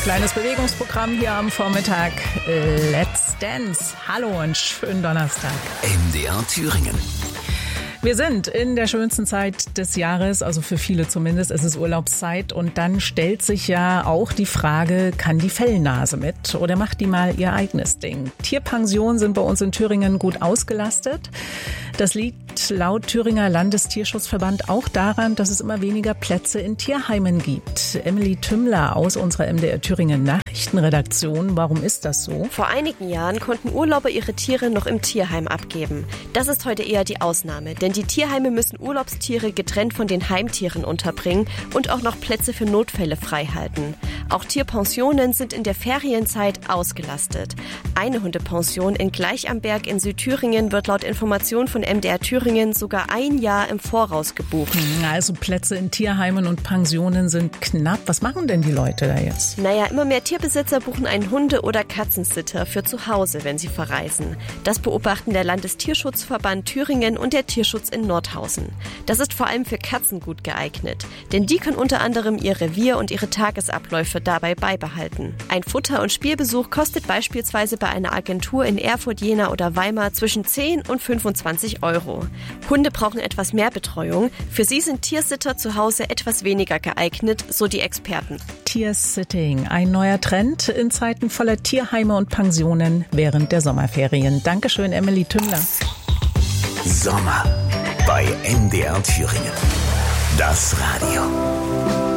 kleines Bewegungsprogramm hier am Vormittag. Let's Dance. Hallo und schönen Donnerstag. MDR Thüringen. Wir sind in der schönsten Zeit des Jahres, also für viele zumindest. Es ist Urlaubszeit und dann stellt sich ja auch die Frage, kann die Fellnase mit oder macht die mal ihr eigenes Ding? Tierpensionen sind bei uns in Thüringen gut ausgelastet. Das liegt laut Thüringer Landestierschutzverband auch daran, dass es immer weniger Plätze in Tierheimen gibt. Emily Tümmler aus unserer MDR Thüringen Nachrichtenredaktion. Warum ist das so? Vor einigen Jahren konnten Urlauber ihre Tiere noch im Tierheim abgeben. Das ist heute eher die Ausnahme, denn die Tierheime müssen Urlaubstiere getrennt von den Heimtieren unterbringen und auch noch Plätze für Notfälle freihalten. Auch Tierpensionen sind in der Ferienzeit ausgelastet. Eine Hundepension in Gleich am Berg in Südthüringen wird laut Information von MDR Thüringen sogar ein Jahr im Voraus gebucht. Also Plätze in Tierheimen und Pensionen sind knapp. Was machen denn die Leute da jetzt? Naja, immer mehr Tierbesitzer buchen einen Hunde- oder Katzensitter für zu Hause, wenn sie verreisen. Das beobachten der Landestierschutzverband Thüringen und der Tierschutz in Nordhausen. Das ist vor allem für Katzen gut geeignet, denn die können unter anderem ihr Revier und ihre Tagesabläufe dabei beibehalten. Ein Futter- und Spielbesuch kostet beispielsweise bei einer Agentur in Erfurt, Jena oder Weimar zwischen 10 und 25 Euro. Hunde brauchen etwas mehr Betreuung. Für sie sind Tiersitter zu Hause etwas weniger geeignet, so die Experten. Tiersitting, ein neuer Trend in Zeiten voller Tierheime und Pensionen während der Sommerferien. Dankeschön, Emily Tümmler. Sommer bei MDR Thüringen. Das Radio.